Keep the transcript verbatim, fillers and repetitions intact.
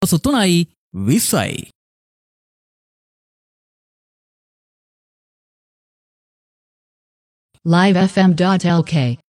Su tunay, Visay. live f m dot l k